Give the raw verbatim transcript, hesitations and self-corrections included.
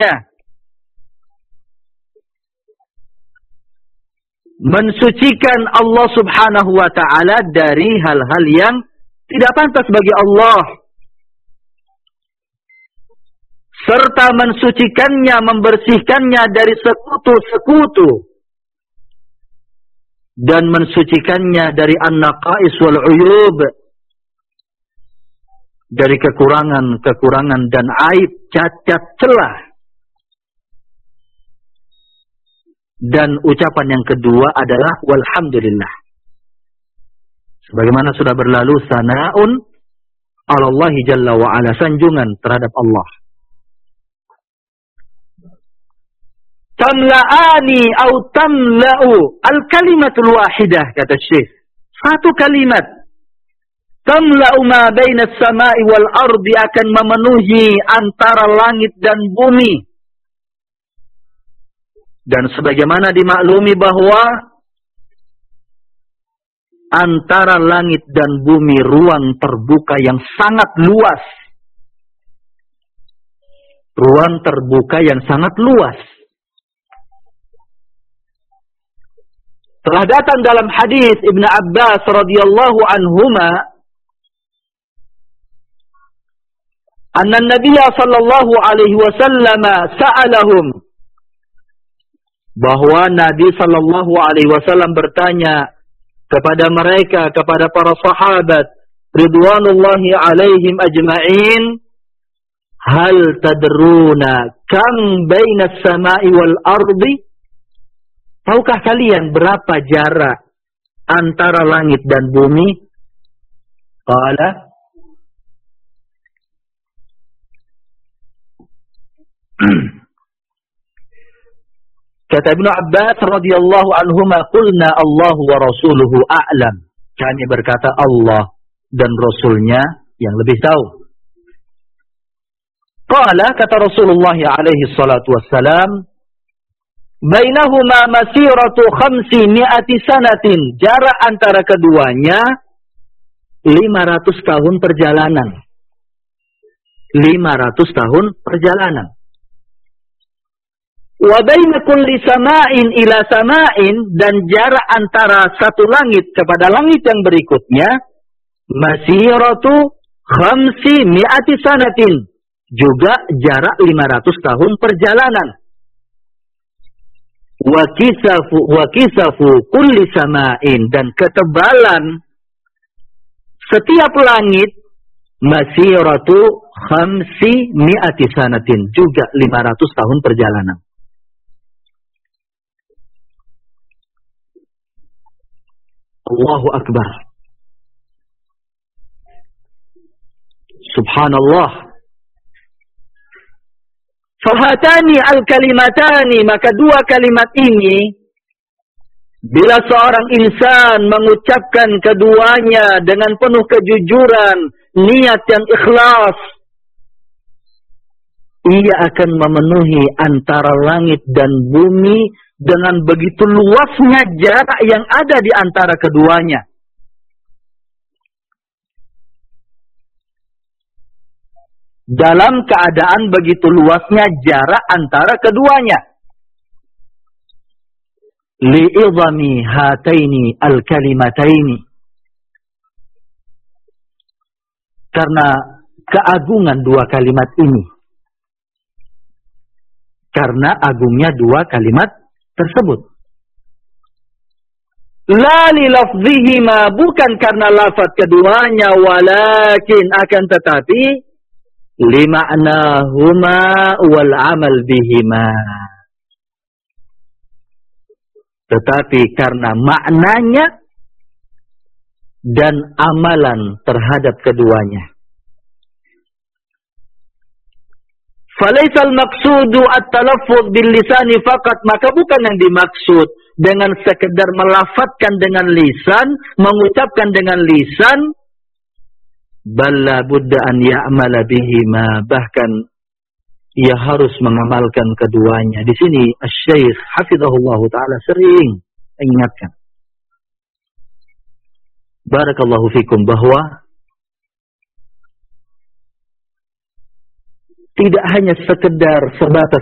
mensucikan Allah Subhanahu wa ta'ala dari hal-hal yang tidak pantas bagi Allah, serta mensucikannya, membersihkannya dari sekutu-sekutu, dan mensucikannya dari an-naqais wal uyub, dari kekurangan-kekurangan dan aib, cacat, celah. Dan ucapan yang kedua adalah walhamdulillah. Sebagaimana sudah berlalu, sana'un 'ala Allah jalla wa ala, sanjungan terhadap Allah. Tamla'ani au tamla'u al-kalimatul wahidah, kata Syekh. Satu kalimat. Tamla'u ma baina as-sama'i wal ardi, akan memenuhi antara langit dan bumi. Dan sebagaimana dimaklumi bahwa antara langit dan bumi ruang terbuka yang sangat luas. Ruang terbuka yang sangat luas. Telah datang dalam hadis Ibnu Abbas radhiyallahu anhuma, anna Nabiya sallallahu alaihi wasallam sa'alahum, bahwa Nabi sallallahu alaihi wasallam bertanya kepada mereka, kepada para sahabat ridwanullahi alaihim ajma'in, hal tadruna kam baina as-sama'i wal ardi? Tahukah kalian berapa jarak antara langit dan bumi? Qala, kata Ibnu Abbas radhiyallahu anhuma, qulna Allah wa rasuluhu a'lam. Kami berkata Allah dan Rasulnya yang lebih tahu. Qala, kata Rasulullah alaihi salatu wassalam, bainahuma masiratu khamsi mi'ati sanatin, jarak antara keduanya lima ratus tahun perjalanan. lima ratus tahun perjalanan. Wa baina kulli sama'in ila sama'in, dan jarak antara satu langit kepada langit yang berikutnya masiratu khamsi mi'ati sanatin, juga jarak lima ratus tahun perjalanan. Wa kisafu wa kisafu kulli sama'in, dan ketebalan setiap langit masiratu khamsi mi'ati sanatin, juga lima ratus tahun perjalanan. Allahu Akbar. Subhanallah. Fahatani al-kalimatani, maka dua kalimat ini, bila seorang insan mengucapkan keduanya dengan penuh kejujuran, niat yang ikhlas, ia akan memenuhi antara langit dan bumi dengan begitu luasnya jarak yang ada di antara keduanya. Dalam keadaan begitu luasnya jarak antara keduanya. Li'idhami hataini al-kalimataini. Karena keagungan dua kalimat ini. Karena agungnya dua kalimat tersebut. La li lafzihima, bukan karena lafaz keduanya, walakin akan tetapi lima'nahuma wal amal bihima, tetapi karena maknanya dan amalan terhadap keduanya. Falaisal maqsudu at-talaffuz bil lisani faqat, maka bukan yang dimaksud dengan sekedar melafadzkan dengan lisan, mengucapkan dengan lisan, balla budda an ya'mala bihima, bahkan ia harus mengamalkan keduanya. Di sini Asy-Syaikh hafizahullah taala sering mengingatkan, barakallahu fikum, bahwa tidak hanya sekedar sebatas